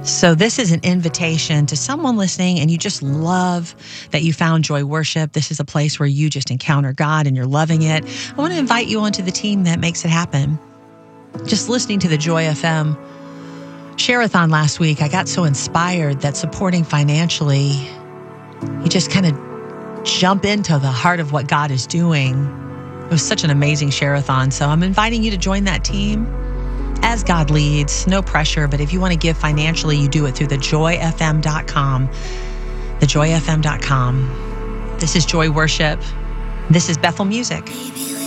So this is an invitation to someone listening and you just love that you found Joy Worship. This is a place where you just encounter God and you're loving it. I want to invite you onto the team that makes it happen. Just listening to the Joy FM Share-a-thon last week, I got so inspired that supporting financially, you just kind of jump into the heart of what God is doing. It was such an amazing share-a-thon. So I'm inviting you to join that team as God leads. No pressure, but if you want to give financially, you do it through thejoyfm.com. Thejoyfm.com. This is Joy Worship. This is Bethel Music.